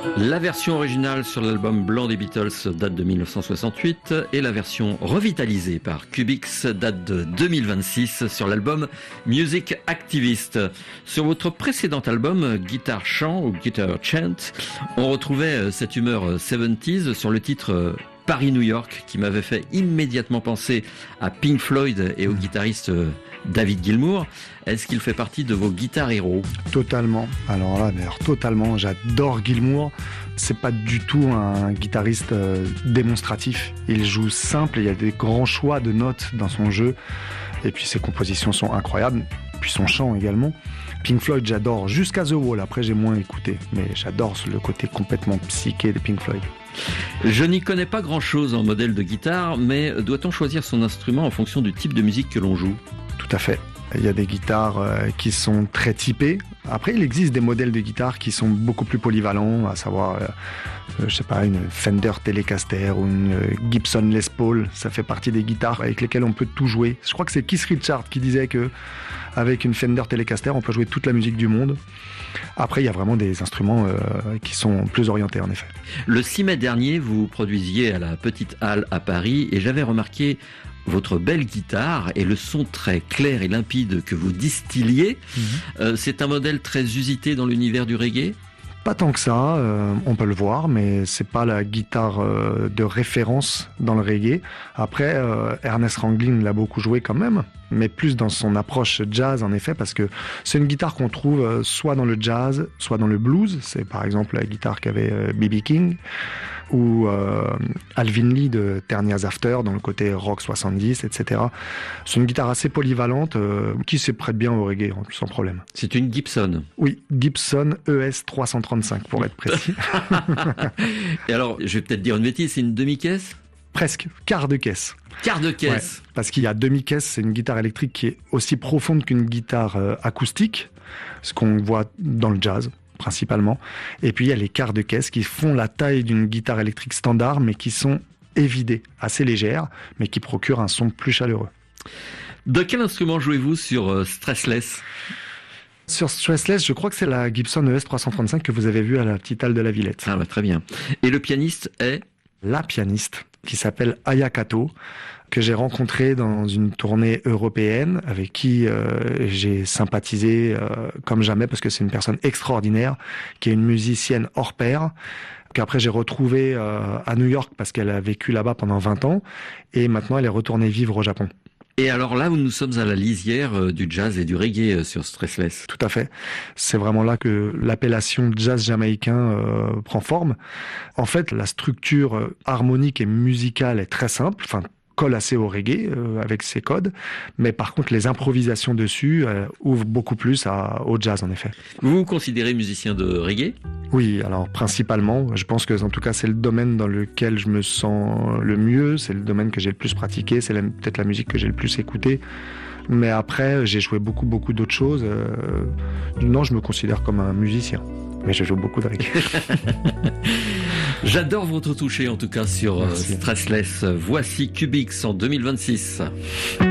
La version originale sur l'album blanc des Beatles date de 1968 et la version revitalisée par Cubix date de 2026 sur l'album Music Activist. Sur votre précédent album, Guitar Chant ou Guitar Chant, on retrouvait cette humeur 70s sur le titre Paris-New York qui m'avait fait immédiatement penser à Pink Floyd et au guitariste David Gilmour. Est-ce qu'il fait partie de vos guitar héros ? Totalement. Alors là, totalement. J'adore Gilmour. C'est pas du tout un guitariste démonstratif. Il joue simple, il y a des grands choix de notes dans son jeu. Et puis ses compositions sont incroyables. Puis son chant également. Pink Floyd, j'adore. Jusqu'à The Wall. Après, j'ai moins écouté. Mais j'adore le côté complètement psyché de Pink Floyd. Je n'y connais pas grand-chose en modèle de guitare, mais doit-on choisir son instrument en fonction du type de musique que l'on joue ? Tout à fait. Il y a des guitares qui sont très typées. Après, il existe des modèles de guitares qui sont beaucoup plus polyvalents, à savoir, je sais pas, une Fender Telecaster ou une Gibson Les Paul. Ça fait partie des guitares avec lesquelles on peut tout jouer. Je crois que c'est Keith Richards qui disait que avec une Fender Telecaster, on peut jouer toute la musique du monde. Après, il y a vraiment des instruments qui sont plus orientés, en effet. Le 6 mai dernier, vous produisiez à la Petite Halle à Paris et j'avais remarqué votre belle guitare et le son très clair et limpide que vous distilliez. C'est un modèle très usité dans l'univers du reggae ? Pas tant que ça, on peut le voir, mais c'est pas la guitare de référence dans le reggae. Après, Ernest Ranglin l'a beaucoup joué quand même, mais plus dans son approche jazz en effet, parce que c'est une guitare qu'on trouve soit dans le jazz, soit dans le blues. C'est par exemple la guitare qu'avait B.B. King, ou Alvin Lee de Ternia's After dans le côté rock 70, etc. C'est une guitare assez polyvalente qui se prête bien au reggae sans problème. C'est une Gibson ? Oui, Gibson ES 335 pour être précis. Et alors, je vais peut-être dire une bêtise, c'est une demi-caisse ? Presque, quart de caisse. Quart de caisse. Ouais, parce qu'il y a demi-caisse, c'est une guitare électrique qui est aussi profonde qu'une guitare acoustique, ce qu'on voit dans le jazz principalement. Et puis il y a les quarts de caisse qui font la taille d'une guitare électrique standard, mais qui sont évidées, assez légères, mais qui procurent un son plus chaleureux. De quel instrument jouez-vous sur Stressless ? Sur Stressless, je crois que c'est la Gibson ES 335 que vous avez vue à la Petite Halle de la Villette. Ah bah très bien. Et le pianiste est ? La pianiste, qui s'appelle Aya Kato, que j'ai rencontrée dans une tournée européenne, avec qui j'ai sympathisé comme jamais, parce que c'est une personne extraordinaire, qui est une musicienne hors pair, qu'après j'ai retrouvée à New York, parce qu'elle a vécu là-bas pendant 20 ans, et maintenant elle est retournée vivre au Japon. Et alors là, nous sommes à la lisière du jazz et du reggae sur Stressless. Tout à fait. C'est vraiment là que l'appellation jazz jamaïcain prend forme. En fait, la structure harmonique et musicale est très simple, colle assez au reggae avec ses codes, mais par contre les improvisations dessus ouvrent beaucoup plus au jazz en effet. Vous vous considérez musicien de reggae ? Oui, alors principalement, je pense que en tout cas c'est le domaine dans lequel je me sens le mieux, c'est le domaine que j'ai le plus pratiqué, c'est peut-être la musique que j'ai le plus écoutée. Mais après, j'ai joué beaucoup d'autres choses. Non, je me considère comme un musicien, mais je joue beaucoup de reggae. J'adore votre toucher en tout cas sur Stressless. Voici Cubix en 2026.